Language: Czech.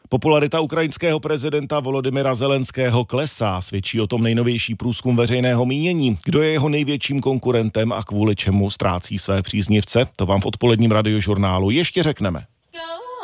Popularita ukrajinského prezidenta Volodymyra Zelenského klesá, svědčí o tom nejnovější průzkum veřejného mínění. Kdo je jeho největším konkurentem a kvůli čemu ztrácí své příznivce, to vám v odpoledním radiožurnálu ještě řekneme.